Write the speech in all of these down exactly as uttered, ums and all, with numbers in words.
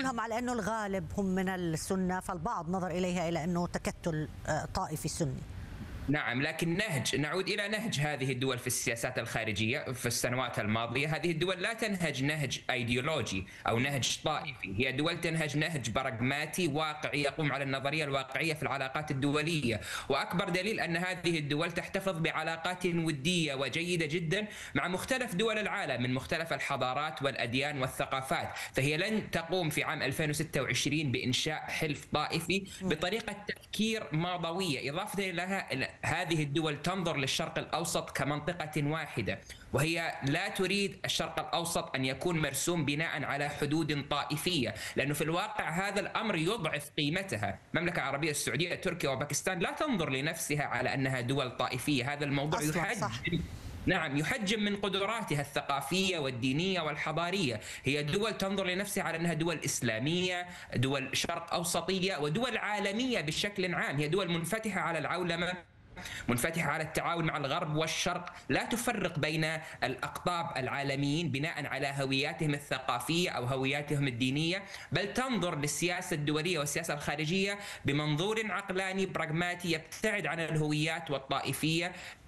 كونهم على أنه الغالب هم من السنة، فالبعض نظر إليها إلى أنه تكتل طائفي سني. نعم، لكن نهج نعود إلى نهج هذه الدول في السياسات الخارجية في السنوات الماضية. هذه الدول لا تنهج نهج أيديولوجي أو نهج طائفي، هي دول تنهج نهج براغماتي واقعي يقوم على النظرية الواقعية في العلاقات الدولية. وأكبر دليل أن هذه الدول تحتفظ بعلاقات ودية وجيدة جدا مع مختلف دول العالم من مختلف الحضارات والأديان والثقافات. فهي لن تقوم في عام ألفين وستة وعشرين بإنشاء حلف طائفي بطريقة تفكير ماضوية. إضافة إلى هذه الدول تنظر للشرق الأوسط كمنطقة واحدة، وهي لا تريد الشرق الأوسط أن يكون مرسوم بناء على حدود طائفية، لأنه في الواقع هذا الأمر يضعف قيمتها. المملكة العربية السعودية، تركيا وباكستان لا تنظر لنفسها على أنها دول طائفية. هذا الموضوع يحجم نعم يحجم من قدراتها الثقافية والدينية والحضارية. هي دول تنظر لنفسها على أنها دول إسلامية، دول شرق أوسطية، ودول عالمية بشكل عام. هي دول منفتحة على العولمة، منفتحة على التعاون مع الغرب والشرق، لا تفرق بين الأقطاب العالميين بناء على هوياتهم الثقافية أو هوياتهم الدينية، بل تنظر للسياسة الدولية والسياسة الخارجية بمنظور عقلاني براغماتي يبتعد عن الهويات والطائفية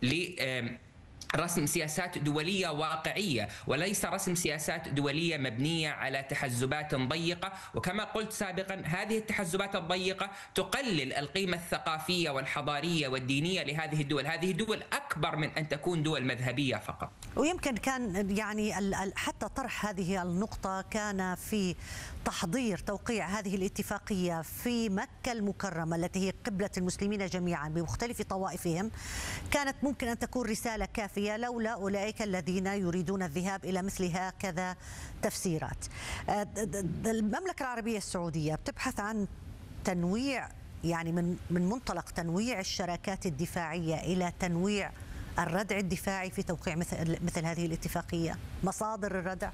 ل رسم سياسات دولية واقعية، وليس رسم سياسات دولية مبنية على تحزبات ضيقة. وكما قلت سابقا، هذه التحزبات الضيقة تقلل القيمة الثقافية والحضارية والدينية لهذه الدول. هذه الدول أكبر من أن تكون دول مذهبية فقط. ويمكن كان يعني حتى طرح هذه النقطة كان في تحضير توقيع هذه الاتفاقية في مكة المكرمة التي هي قبلة المسلمين جميعا بمختلف طوائفهم. كانت ممكن أن تكون رسالة كافية لولا أولئك الذين يريدون الذهاب إلى مثل هكذا تفسيرات. المملكة العربية السعودية بتبحث عن تنويع، يعني من من منطلق تنويع الشراكات الدفاعية إلى تنويع الردع الدفاعي في توقيع مثل مثل هذه الاتفاقية. مصادر الردع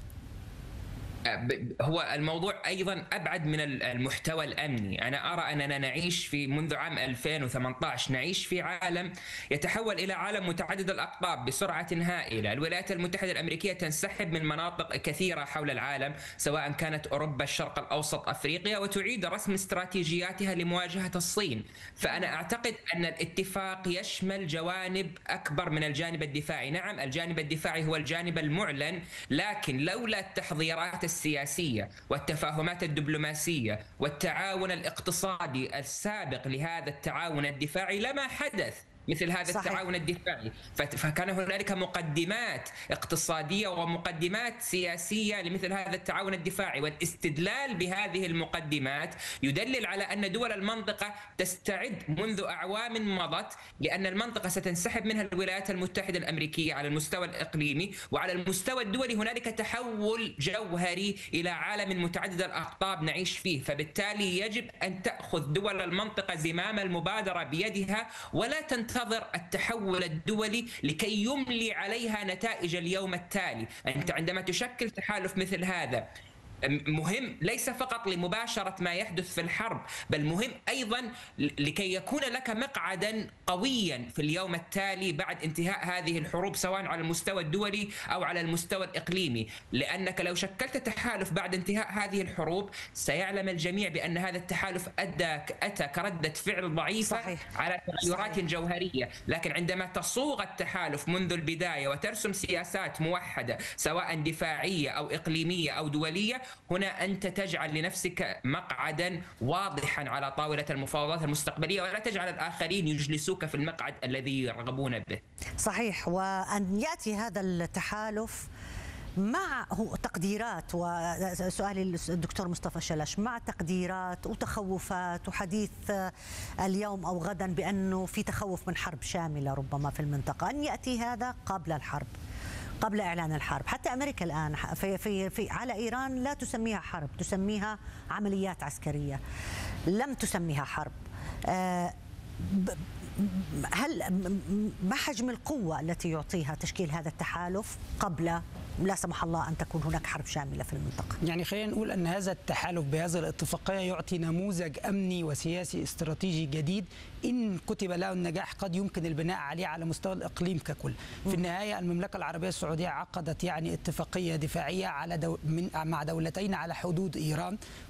هو الموضوع أيضا أبعد من المحتوى الأمني. أنا أرى أننا نعيش في منذ عام ألفين وثمانية عشر نعيش في عالم يتحول إلى عالم متعدد الأقطاب بسرعة هائلة. الولايات المتحدة الأمريكية تنسحب من مناطق كثيرة حول العالم، سواء كانت أوروبا، الشرق الأوسط، أفريقيا، وتعيد رسم استراتيجياتها لمواجهة الصين. فأنا أعتقد أن الاتفاق يشمل جوانب أكبر من الجانب الدفاعي. نعم، الجانب الدفاعي هو الجانب المعلن، لكن لولا التحضيرات السياسية والتفاهمات الدبلوماسية والتعاون الاقتصادي السابق لهذا التعاون الدفاعي لما حدث مثل هذا صحيح. التعاون الدفاعي. فكان هنالك مقدمات اقتصادية ومقدمات سياسية لمثل هذا التعاون الدفاعي، والاستدلال بهذه المقدمات يدلل على أن دول المنطقة تستعد منذ أعوام مضت، لأن المنطقة ستنسحب منها الولايات المتحدة الأمريكية على المستوى الإقليمي، وعلى المستوى الدولي هنالك تحول جوهري إلى عالم متعدد الأقطاب نعيش فيه. فبالتالي يجب أن تأخذ دول المنطقة زمام المبادرة بيدها، ولا تنتظر تنتظر التحول الدولي لكي يملي عليها نتائج اليوم التالي. أنت عندما تشكل تحالف مثل هذا مهم ليس فقط لمباشرة ما يحدث في الحرب، بل مهم أيضا لكي يكون لك مقعدا قويا في اليوم التالي بعد انتهاء هذه الحروب، سواء على المستوى الدولي أو على المستوى الإقليمي. لأنك لو شكلت تحالف بعد انتهاء هذه الحروب سيعلم الجميع بأن هذا التحالف أدى أتى كردة فعل ضعيفة صحيح. على تغيرات صحيح. جوهرية. لكن عندما تصوغ التحالف منذ البداية وترسم سياسات موحدة سواء دفاعية أو إقليمية أو دولية، هنا أنت تجعل لنفسك مقعدا واضحا على طاولة المفاوضات المستقبلية، ولا تجعل الآخرين يجلسوك في المقعد الذي يرغبون به. صحيح. وأن يأتي هذا التحالف مع تقديرات، وسؤالي الدكتور مصطفى شلش، مع تقديرات وتخوفات وحديث اليوم أو غدا بأنه في تخوف من حرب شاملة ربما في المنطقة، أن يأتي هذا قبل الحرب، قبل إعلان الحرب. حتى أمريكا الآن في في في على إيران لا تسميها حرب، تسميها عمليات عسكرية، لم تسميها حرب. هل ما حجم القوة التي يعطيها تشكيل هذا التحالف قبل لا سمح الله أن تكون هناك حرب شاملة في المنطقة؟ يعني خلينا نقول أن هذا التحالف بهذه الاتفاقية يعطي نموذج أمني وسياسي استراتيجي جديد إن كتب له النجاح قد يمكن البناء عليه على مستوى الإقليم ككل. في النهاية المملكة العربية السعودية عقدت يعني اتفاقية دفاعية على دو من مع دولتين على حدود إيران،